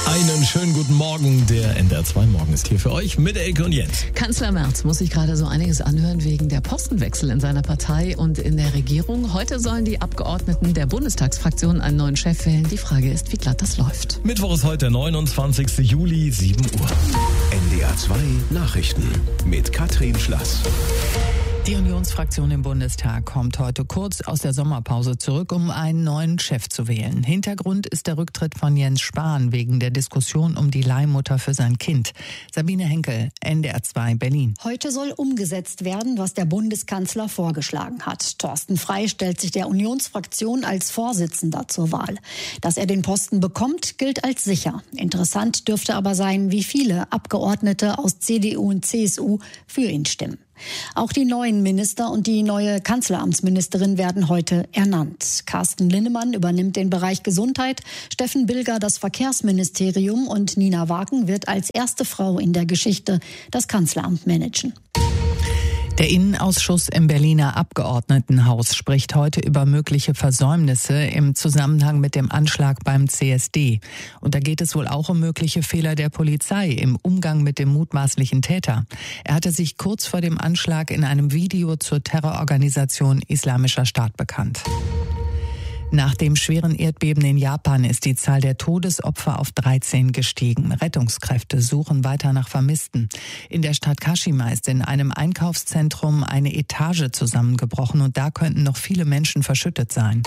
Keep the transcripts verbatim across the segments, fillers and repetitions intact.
Einen schönen guten Morgen, der N D R zwei Morgen ist hier für euch mit Elke und Jens. Kanzler Merz muss sich gerade so einiges anhören wegen der Postenwechsel in seiner Partei und in der Regierung. Heute sollen die Abgeordneten der Bundestagsfraktion einen neuen Chef wählen. Die Frage ist, wie glatt das läuft. Mittwoch ist heute der neunundzwanzigster Juli, sieben Uhr. N D R zwei Nachrichten mit Katrin Schlass. Die Unionsfraktion im Bundestag kommt heute kurz aus der Sommerpause zurück, um einen neuen Chef zu wählen. Hintergrund ist der Rücktritt von Jens Spahn wegen der Diskussion um die Leihmutter für sein Kind. Sabine Henkel, N D R zwei Berlin. Heute soll umgesetzt werden, was der Bundeskanzler vorgeschlagen hat. Thorsten Frey stellt sich der Unionsfraktion als Vorsitzender zur Wahl. Dass er den Posten bekommt, gilt als sicher. Interessant dürfte aber sein, wie viele Abgeordnete aus C D U und C S U für ihn stimmen. Auch die neuen Minister und die neue Kanzleramtsministerin werden heute ernannt. Carsten Linnemann übernimmt den Bereich Gesundheit, Steffen Bilger das Verkehrsministerium und Nina Wagen wird als erste Frau in der Geschichte das Kanzleramt managen. Der Innenausschuss im Berliner Abgeordnetenhaus spricht heute über mögliche Versäumnisse im Zusammenhang mit dem Anschlag beim C S D. Und da geht es wohl auch um mögliche Fehler der Polizei im Umgang mit dem mutmaßlichen Täter. Er hatte sich kurz vor dem Anschlag in einem Video zur Terrororganisation Islamischer Staat bekannt. Nach dem schweren Erdbeben in Japan ist die Zahl der Todesopfer auf dreizehn gestiegen. Rettungskräfte suchen weiter nach Vermissten. In der Stadt Kashima ist in einem Einkaufszentrum eine Etage zusammengebrochen und da könnten noch viele Menschen verschüttet sein.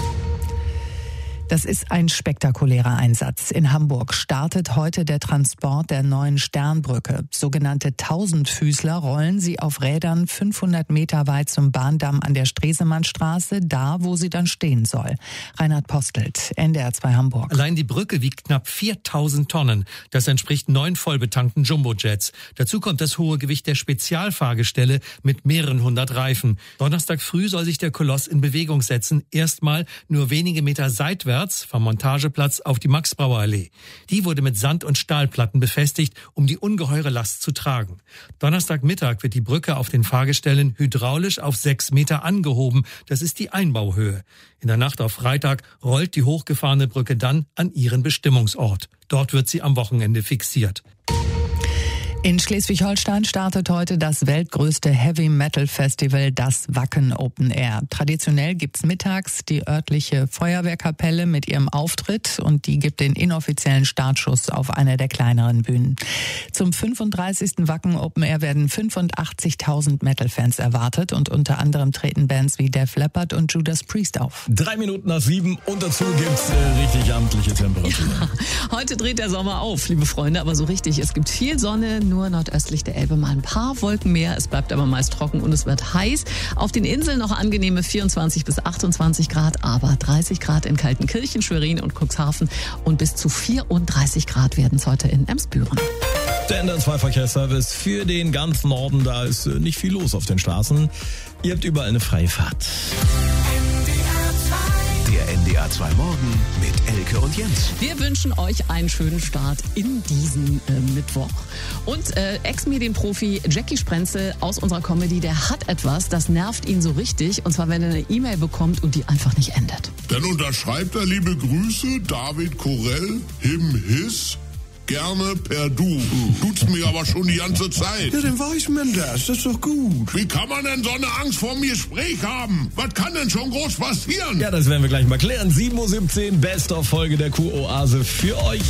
Das ist ein spektakulärer Einsatz. In Hamburg startet heute der Transport der neuen Sternbrücke. Sogenannte Tausendfüßler rollen sie auf Rädern fünfhundert Meter weit zum Bahndamm an der Stresemannstraße, da wo sie dann stehen soll. Reinhard Postelt, N D R zwei Hamburg. Allein die Brücke wiegt knapp viertausend Tonnen. Das entspricht neun vollbetankten Jumbojets. Dazu kommt das hohe Gewicht der Spezialfahrgestelle mit mehreren hundert Reifen. Donnerstag früh soll sich der Koloss in Bewegung setzen. Erstmal nur wenige Meter seitwärts vom Montageplatz auf die Max-Brauer-Allee. Die wurde mit Sand- und Stahlplatten befestigt, um die ungeheure Last zu tragen. Donnerstagmittag wird die Brücke auf den Fahrgestellen hydraulisch auf sechs Meter angehoben. Das ist die Einbauhöhe. In der Nacht auf Freitag rollt die hochgefahrene Brücke dann an ihren Bestimmungsort. Dort wird sie am Wochenende fixiert. In Schleswig-Holstein startet heute das weltgrößte Heavy-Metal-Festival, das Wacken Open Air. Traditionell gibt's mittags die örtliche Feuerwehrkapelle mit ihrem Auftritt und die gibt den inoffiziellen Startschuss auf einer der kleineren Bühnen. Zum fünfunddreißigsten Wacken Open Air werden fünfundachtzigtausend Metal-Fans erwartet und unter anderem treten Bands wie Def Leppard und Judas Priest auf. Drei Minuten nach sieben und dazu gibt's äh, richtig amtliche Temperaturen. Ja, heute dreht der Sommer auf, liebe Freunde, aber so richtig. Es gibt viel Sonne, nur nordöstlich der Elbe mal ein paar Wolken mehr. Es bleibt aber meist trocken und es wird heiß. Auf den Inseln noch angenehme vierundzwanzig bis achtundzwanzig Grad, aber dreißig Grad in Kaltenkirchen, Schwerin und Cuxhaven und bis zu vierunddreißig Grad werden es heute in Emsbüren. Der N D R zwei Verkehrsservice für den ganzen Norden, da ist nicht viel los auf den Straßen. Ihr habt überall eine freie Fahrt. Der N D R zwei Morgen mit Elke und Jens. Wir wünschen euch einen schönen Start in diesen äh, Mittwoch. Und äh, Ex-Medienprofi Jackie Sprenzel aus unserer Comedy, der hat etwas, das nervt ihn so richtig. Und zwar, wenn er eine E-Mail bekommt und die einfach nicht endet. Dann unterschreibt er liebe Grüße, David Korell, him, his. Gerne per Du. Tut's mir aber schon die ganze Zeit. Ja, dann weiß man das. Das ist doch gut. Wie kann man denn so eine Angst vor dem Gespräch haben? Was kann denn schon groß passieren? Ja, das werden wir gleich mal klären. sieben Uhr siebzehn, Best-of-Folge der Q-Oase für euch.